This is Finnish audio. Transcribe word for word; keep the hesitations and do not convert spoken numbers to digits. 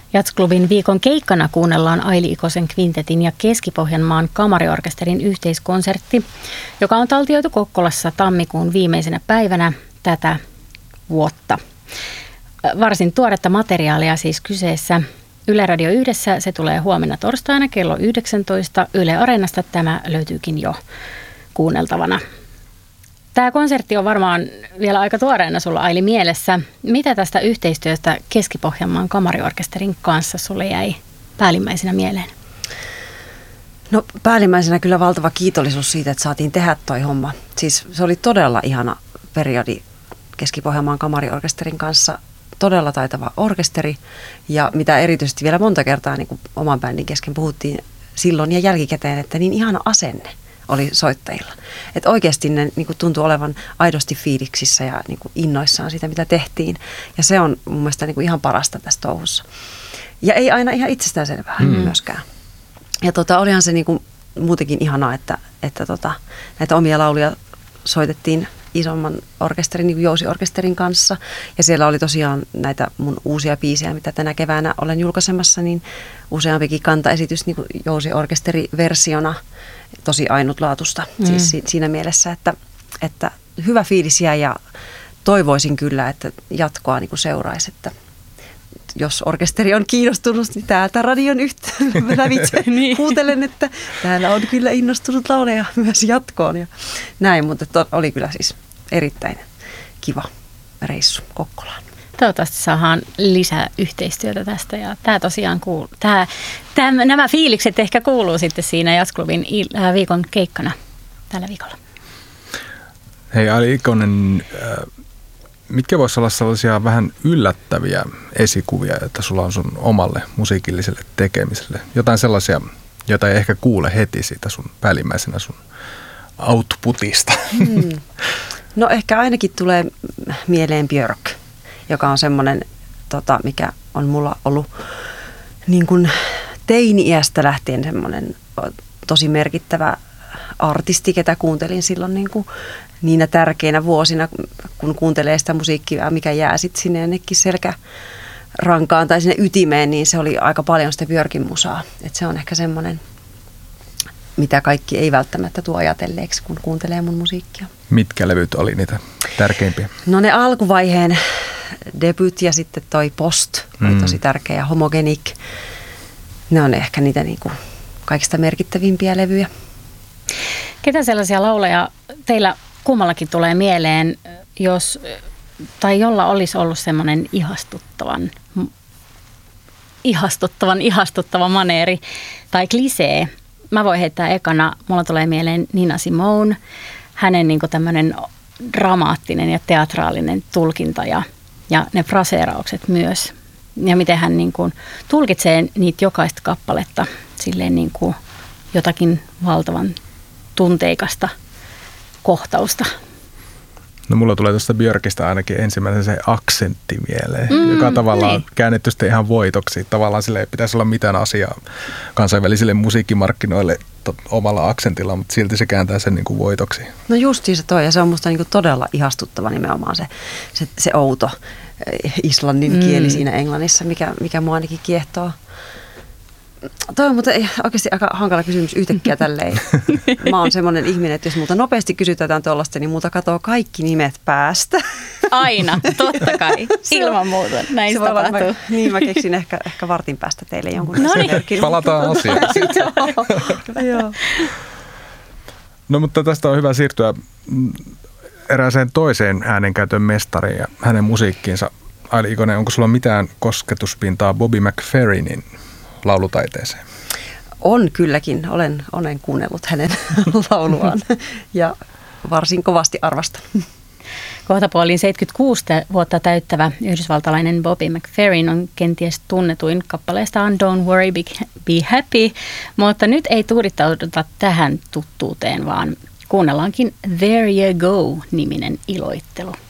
Jazzklubin viikon keikkana kuunnellaan Aili Ikosen kvintetin ja Keski-Pohjanmaan kamariorkesterin yhteiskonsertti, joka on taltioitu Kokkolassa tammikuun viimeisenä päivänä tätä vuotta. Varsin tuoretta materiaalia siis kyseessä. Yle Radio Yhdessä se tulee huomenna torstaina kello yhdeksäntoista. Yle Areenasta tämä löytyykin jo kuunneltavana. Tämä konsertti on varmaan vielä aika tuoreena sulla, Aili, mielessä. Mitä tästä yhteistyöstä Keski-Pohjanmaan kamariorkesterin kanssa sulle jäi päällimmäisenä mieleen? No päällimmäisenä kyllä valtava kiitollisuus siitä, että saatiin tehdä toi homma. Siis se oli todella ihana periodi Keski-Pohjanmaan kamariorkesterin kanssa. Todella taitava orkesteri ja mitä erityisesti vielä monta kertaa niin kuin oman bändin kesken puhuttiin silloin ja jälkikäteen, että niin ihana asenne oli soittajilla. Että oikeasti ne niin kuin tuntui olevan aidosti fiiliksissä ja niin kuin innoissaan siitä, mitä tehtiin. Ja se on mun mielestä niin kuin ihan parasta tässä touhussa. Ja ei aina ihan itsestäänselvää mm. myöskään. Ja tota, olihan se niin kuin muutenkin ihanaa, että, että tota, näitä omia lauluja soitettiin isomman orkesterin, niin kuin jousiorkesterin kanssa. Ja siellä oli tosiaan näitä mun uusia biisejä, mitä tänä keväänä olen julkaisemassa, niin useampikin kantaesitys niin kuin jousiorkesteriversiona, tosi ainutlaatusta. Mm. Siis siinä mielessä, että, että hyvä fiilis jää ja toivoisin kyllä, että jatkoa niin kuin seuraisi, että jos orkesteri on kiinnostunut, niin täältä radion yhteydellä lävitse niin. Kuuntelen, että täällä on kyllä innostunut lauleja myös jatkoon ja näin, mutta to, oli kyllä siis erittäin kiva reissu Kokkolaan. Toivottavasti saadaan lisää yhteistyötä tästä ja tämä tosiaan kuuluu, tämä, tämä, nämä fiilikset ehkä kuuluu sitten siinä Jazzklubin il, viikon keikkana tällä viikolla. Hei Aili Ikonen, äh, mitkä voisi olla sellaisia vähän yllättäviä esikuvia, että sulla on sun omalle musiikilliselle tekemiselle? Jotain sellaisia, joita ei ehkä kuule heti siitä sun päällimmäisenä sun outputista. Hmm. No ehkä ainakin tulee mieleen Björk, joka on semmoinen, tota, mikä on mulla ollut niin kuin teini-iästä lähtien semmoinen tosi merkittävä artisti, ketä kuuntelin silloin niin kuin niinä tärkeinä vuosina, kun kuuntelee sitä musiikkia, mikä jää sitten sinne jonnekin selkärankaan tai sinne ytimeen, niin se oli aika paljon sitä Björkin musaa. Et se on ehkä semmoinen, mitä kaikki ei välttämättä tuo ajatelleeksi, kun kuuntelee mun musiikkia. Mitkä levyt oli niitä tärkeimpiä? No ne alkuvaiheen debut ja sitten toi Post oli mm. tosi tärkeä ja Homogenic. Ne on ehkä niitä niinku kaikista merkittävimpiä levyjä. Ketä sellaisia lauleja teillä kummallakin tulee mieleen, jos, tai jolla olisi ollut semmoinen ihastuttavan, ihastuttavan, ihastuttava maneeri tai klisee? Mä voin heittää ekana, mulla tulee mieleen Nina Simone, hänen niin kuin tämmöinen dramaattinen ja teatraalinen tulkinta ja, ja ne fraseeraukset myös. Ja miten hän niin kuin tulkitsee niitä jokaista kappaletta silleen niin kuin jotakin valtavan tunteikasta kohtausta. No mulla tulee tuosta Björkistä ainakin ensimmäisen se aksentti mieleen, mm, joka tavallaan niin. Käännetty sitten ihan voitoksi. Tavallaan sille ei pitäisi olla mitään asiaa kansainvälisille musiikkimarkkinoille to, omalla aksentilla, mutta silti se kääntää sen niin kuin voitoksi. No justiin se toi, ja se on musta niin kuin todella ihastuttava nimenomaan se, se, se outo islannin mm. kieli siinä englannissa, mikä, mikä mua ainakin kiehtoo. Toi on mutta oikeasti aika hankala kysymys yhtäkkiä tälleen. Mä oon semmoinen ihminen, että jos multa nopeasti kysytään tuollaista, niin multa katoo kaikki nimet päästä. Aina, totta kai. Ilman muuta. Näin se tapahtuu. Mä, niin mä keksin ehkä, ehkä vartin päästä teille jonkun no niin. Palataan asiaan. Joo. No mutta tästä on hyvä siirtyä erääseen toiseen äänenkäytön mestariin ja hänen musiikkiinsa. Aili Ikonen, onko sulla mitään kosketuspintaa Bobby McFerrinin laulutaiteeseen? On kylläkin. Olen, olen kuunnellut hänen lauluaan ja varsin kovasti arvostan. Kohtapuoliin seitsemänkymmentäkuusi vuotta täyttävä yhdysvaltalainen Bobby McFerrin on kenties tunnetuin kappaleestaan Don't Worry, Be, Be Happy, mutta nyt ei tuudittauduta tähän tuttuuteen, vaan kuunnellaankin There You Go -niminen iloittelu.